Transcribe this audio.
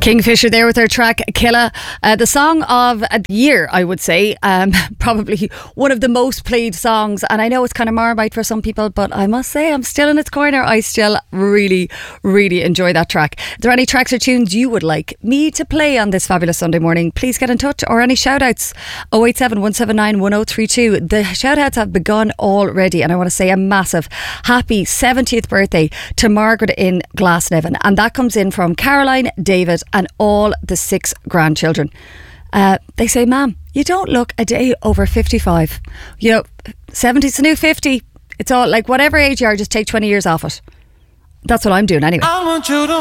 Kingfisher there with their track Killa, the song of the year, I would say. Probably one of the most played songs, and I know it's kind of Marmite for some people, but I must say I'm still in its corner. I still really enjoy that track. Are there any tracks or tunes you would like me to play on this fabulous Sunday morning? Please get in touch, or any shout outs. 087 179 1032. The shout outs have begun already, and I want to say a massive happy 70th birthday to Margaret in Glasnevin, and that comes in from Caroline, David and all the 6 grandchildren. They say, "Ma'am, you don't look a day over 55. You know, 70's the new 50. It's all like whatever age you are, just take 20 years off it." That's what I'm doing anyway. I want you to